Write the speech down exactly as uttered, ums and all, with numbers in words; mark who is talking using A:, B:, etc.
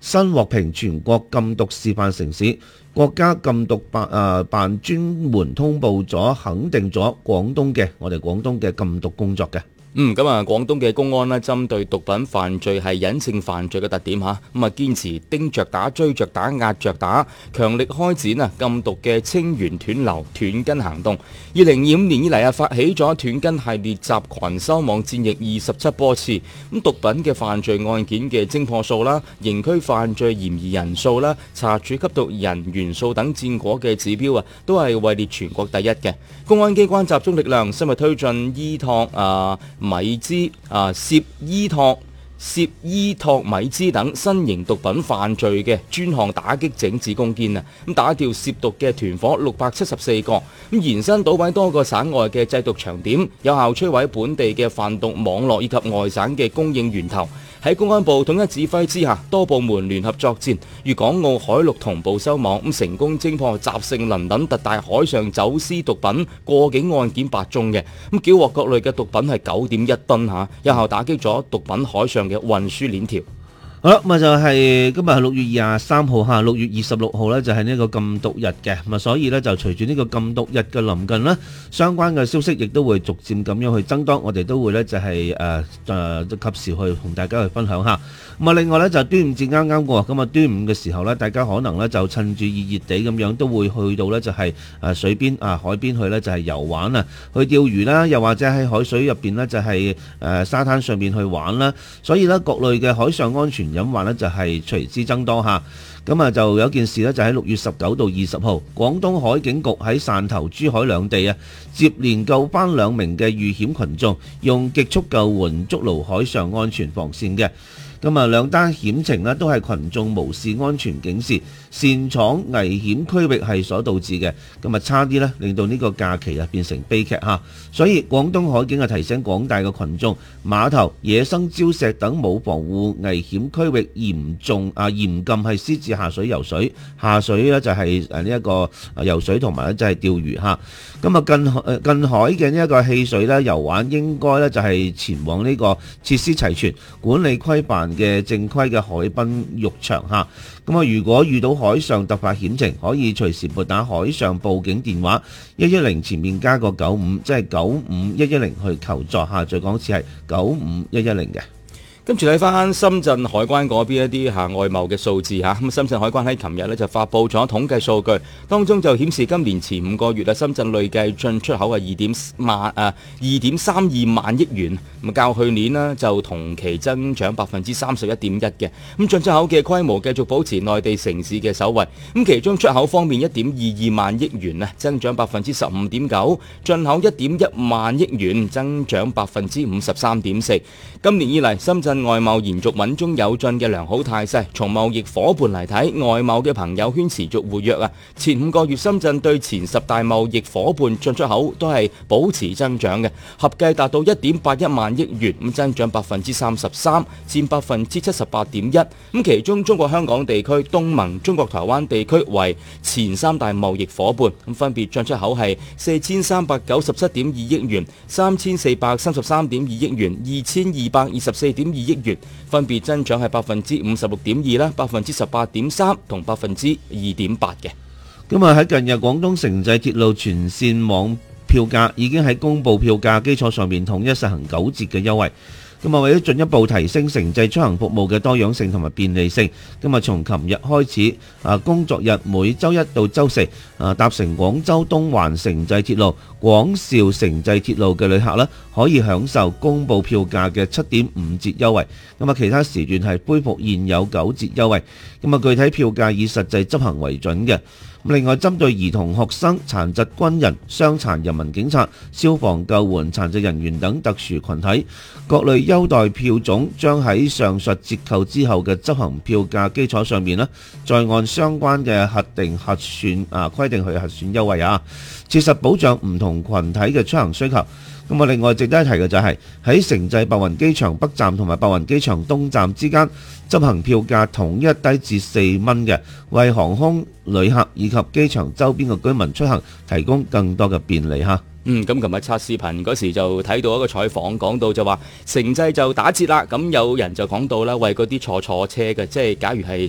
A: 新獲評全國禁毒示範城市。國家禁毒辦誒、呃、辦專門通報咗，肯定咗廣東嘅我哋廣東嘅禁毒工作嘅。
B: 嗯，咁啊，廣東嘅公安呢，針對毒品犯罪係隱性犯罪嘅特點嚇，咁啊堅持盯着打、追着打、壓着打，強力開展啊禁毒嘅清源斷流斷根行動。二零二五年以嚟啊，發起咗斷根系列集群收網戰役二十七波次，咁毒品嘅犯罪案件嘅偵破數啦、刑拘犯罪嫌疑人數啦、查處吸毒人員數等戰果嘅指標啊，都係位列全國第一嘅。公安機關集中力量，深入推進依託啊。米茲啊，涉依託、涉依託米茲等新型毒品犯罪嘅專項打擊整治攻堅啊！咁打掉涉毒嘅團伙六百七十四個，咁延伸搗毀多個省外嘅製毒場點，有效摧毀本地嘅販毒網絡以及外省嘅供應源頭。喺公安部統一指揮之下，多部門聯合作戰，粵港澳海陸同步收網，咁成功偵破集成林等特大海上走私毒品過境案件八宗嘅，咁繳獲各類嘅毒品係九點一噸嚇，有效打擊咗毒品海上嘅運輸鏈條。
A: 好啦，咁啊就係今日係六月廿三號嚇，六月二十六號呢就係呢個禁毒日嘅，咁啊所以呢就隨住呢個禁毒日嘅臨近啦，相關嘅消息亦都會逐漸咁樣去增多，我哋都會呢就係誒誒及時去同大家去分享下。咁啊另外呢就端午節啱啱過，咁啊端午嘅時候呢，大家可能呢就趁住熱熱地咁樣都會去到呢就係誒水邊啊海邊去呢就係遊玩啊，去釣魚啦，又或者喺海水入邊呢就係誒沙灘上面去玩啦，所以呢各類嘅海上安全隱患呢就係隨之增多嚇。咁啊就有件事呢，就喺六月十九到二十號，廣東海警局喺汕頭、珠海兩地啊，接連救翻兩名嘅遇險群眾，用極速救援築牢海上安全防線嘅。咁啊，兩單險情呢都係群眾無視安全警示，擅闖危險區域係所導致嘅。咁啊，差啲呢令到呢個假期啊變成悲劇嚇。所以廣東海警啊提醒廣大嘅群眾，碼頭、野生礁石等冇防護危險區域嚴重啊嚴禁係私自下水游水，下水呢就係誒呢一個游水同埋呢就係釣魚嚇。咁啊近誒近海嘅呢一個戲水呢遊玩應該呢就係前往呢個設施齊全、管理規範嘅正規嘅海濱浴場嚇。咁啊，如果遇到海上突發險情，可以隨時撥打海上報警電話一一零前面加個九五，即係九五一一零去求助嚇。再講一次係九五一一零嘅。
B: 跟住睇翻深圳海關嗰邊一啲嚇外貿嘅數字嚇，咁深圳海關喺琴日咧就發布咗統計數據，當中就顯示今年前五個月啊，深圳累計進出口係二點萬啊二點三二萬億元，咁較去年呢就同期增長百分之三十一點一嘅，咁進出口嘅規模繼續保持內地城市嘅首位，咁其中出口方面一點二二萬億元啊，增長百分之十五點九，進口一點一萬億元，增長百分之五十三點四。今年以嚟，深圳外貿延續穩中有進嘅良好態勢，從貿易夥伴嚟睇，外貿嘅朋友圈持續活躍啊！前五個月深圳對前十大貿易夥伴進出口都係保持增長嘅，合計達到一點八一萬億元，咁增長百分之三十三，佔百分之七十八點一。咁其中中國香港地區、東盟、中國台灣地區為前三大貿易夥伴，咁分別進出口係四千三百九十七點二億元、三千四百三十三點二億元、二千二百二十四點二億元，分別增長係百分之五十六點二啦、百分之十八點三同百分之二點八嘅。
A: 咁啊喺近日廣東城際鐵路全線網票價已經喺公布票價基礎上面統一實行九折嘅優惠。咁啊，為咗進一步提升城際出行服務嘅多樣性同埋便利性，咁啊，從琴日開始啊，工作日每週一到週四啊，搭乘廣州東環城際鐵路、廣肇城際鐵路嘅旅客呢，可以享受公布票價嘅七點五折優惠。咁啊，其他時段係恢復現有九折優惠。咁啊，具體票價以實際執行為準嘅。另外，針對兒童、學生、殘疾軍人、傷殘人民警察、消防救援、殘疾人員等特殊群體，各類優待票種將喺上述折扣之後嘅執行票價基礎上面呢，再按相關嘅核定核算啊規定去核算優惠啊，切實保障唔同群體嘅出行需求。咁啊，另外值得一提嘅就係喺城際白雲機場北站同埋白雲機場東站之間執行票價統一低至四蚊嘅，為航空旅客以及機場周邊嘅居民出行提供更多嘅便利嚇。
B: 嗯，咁琴日刷視頻嗰時就睇到一個採訪，講到就話城際就打折啦，咁有人就講到啦，為嗰啲坐坐車嘅，即係假如係